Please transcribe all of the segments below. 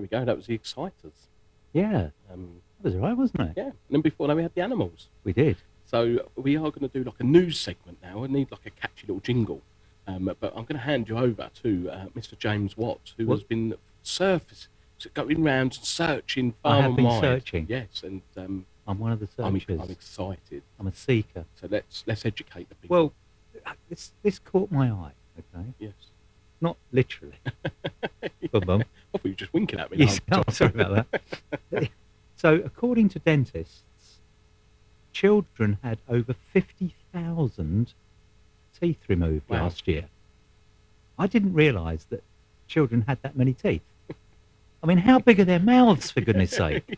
we go. That was the Exciters. Yeah, Um, that was all right, wasn't it? yeah. And then before that, we had the Animals. We did. So we are going to do like a news segment now. I need like a catchy little jingle. But I'm going to hand you over to Mr. James Watts, who Well- has been going round and searching I far have and been wide. searching. Yes, and I'm one of the I'm searchers. excited. I'm a seeker. So let's educate the people. Well, this caught my eye. Okay, Yes. not literally. Boom, boom. I thought you were just winking at me. Yes, No, oh, sorry about that. So, according to dentists, children had over 50,000 teeth removed Wow. last year. I didn't realise that children had that many teeth. I mean, how big are their mouths, for goodness sake?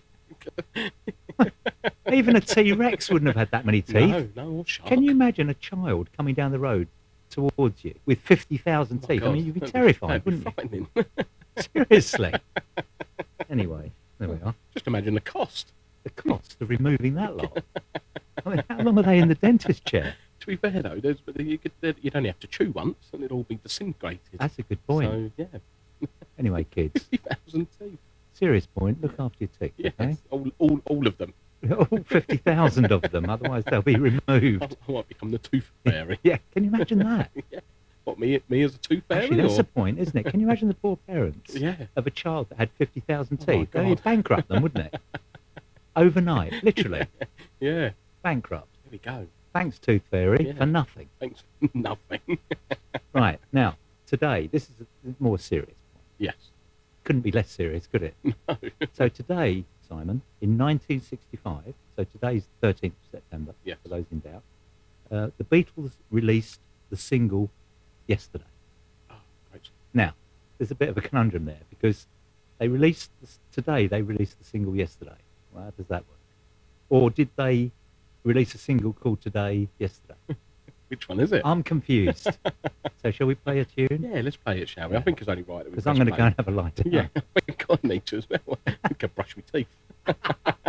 Even a T-Rex wouldn't have had that many teeth. No, or shark. Can you imagine a child coming down the road towards you with 50,000 Oh, teeth? I God, mean, you'd be that'd terrified, that'd be wouldn't you? frightening. Seriously. Anyway, there we are. Just imagine the cost. The cost of removing that lot. I mean, how long are they in the dentist chair? To be fair though, you'd only have to chew once and it'd all be disintegrated. That's a good point. So yeah, Anyway, kids, 50,000 teeth. serious point. Look after your teeth, Yes, okay? all of them. All 50,000 of them, otherwise they'll be removed. I might become the tooth fairy. Yeah, can you imagine that? Yeah. What, me as a tooth fairy? Actually, that's or? the point, isn't it? Can you imagine the poor parents Yeah. of a child that had 50,000 Oh, my teeth? They'd God. bankrupt them, wouldn't it? Overnight, literally. Yeah. Bankrupt. There we go. Thanks, Tooth Fairy, Yeah. for nothing. Thanks for nothing. Right, now, today, this is a more serious point. Yes. Couldn't be less serious, could it? No. So today, Simon, in 1965, so today's 13th of September, Yes. for those in doubt, the Beatles released the single yesterday. Oh, great. Now, there's a bit of a conundrum there because they released today. They released the single yesterday. Well, how does that work? Or did they release a single called Today yesterday? Which one is it? I'm confused. So shall we play a tune? Yeah, let's play it, shall we? I think it's only right that we Because I'm press going to go play. and have a lie down. Yeah, I think I need to as well. I think I brush my teeth.